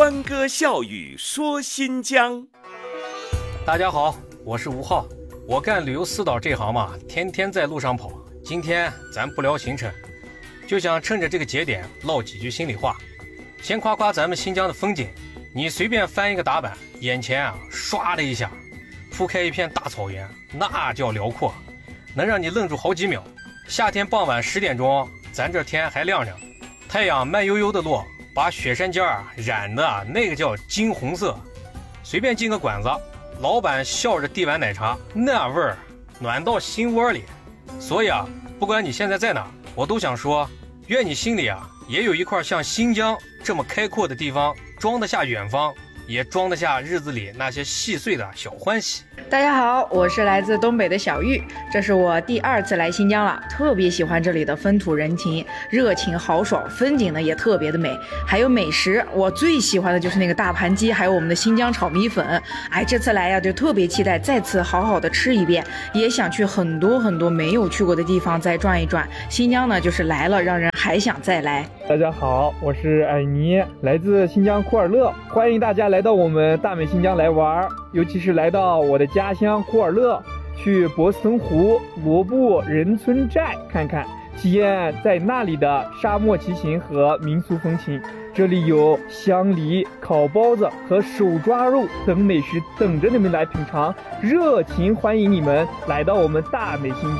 欢歌笑语说新疆。 大家好，我是吴浩。我干旅游私导这行嘛，天天在路上跑。今天咱不聊行程，就想趁着这个节点唠几句心里话。先夸夸咱们新疆的风景，你随便翻一个打板，眼前啊唰的一下铺开一片大草原，那叫辽阔，能让你愣住好几秒。夏天傍晚10点钟，咱这天还亮着，太阳慢悠悠的落，把雪山尖染的那个叫金红色。随便进个馆子，老板笑着递碗奶茶，那味儿暖到心窝里。所以啊，不管你现在在哪，我都想说，愿你心里啊也有一块像新疆这么开阔的地方，装得下远方，也装得下日子里那些细碎的小欢喜。 大家好，我是来自东北的小玉，这是我第2次来新疆了，特别喜欢这里的风土人情，热情豪爽，风景呢也特别的美，还有美食，我最喜欢的就是那个大盘鸡，还有我们的新疆炒米粉。这次来呀，就特别期待再次好好的吃一遍，也想去很多没有去过的地方再转一转。新疆呢，就是来了让人还想再来。 大家好，我是艾妮，来自新疆库尔勒，欢迎大家来到我们大美新疆来玩，尤其是来到我的家乡库尔勒，去博斯腾湖、罗布人村寨看看，体验在那里的沙漠骑行和民俗风情。这里有香梨、烤包子和手抓肉等美食等着你们来品尝，热情欢迎你们来到我们大美新疆。